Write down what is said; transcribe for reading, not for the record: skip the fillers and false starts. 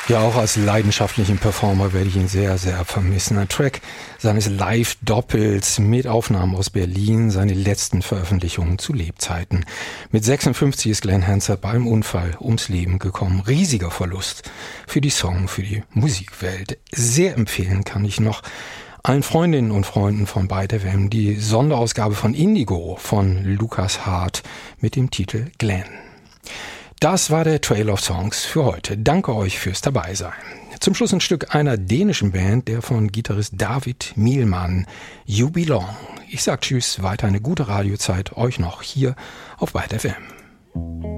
Ja, auch als leidenschaftlichen Performer werde ich ihn sehr, sehr vermissen. Ein Track seines Live-Doppels mit Aufnahmen aus Berlin, seine letzten Veröffentlichungen zu Lebzeiten. Mit 56 ist Glen Hansard beim Unfall ums Leben gekommen. Riesiger Verlust für die für die Musikwelt. Sehr empfehlen kann ich noch allen Freundinnen und Freunden von Byte FM die Sonderausgabe von Indigo von Lukas Hart mit dem Titel Glen. Das war der Trail of Songs für heute. Danke euch fürs Dabeisein. Zum Schluss ein Stück einer dänischen Band, der von Gitarrist David Mielmann, You Belong. Ich sag Tschüss, weiter eine gute Radiozeit euch noch hier auf Byte FM.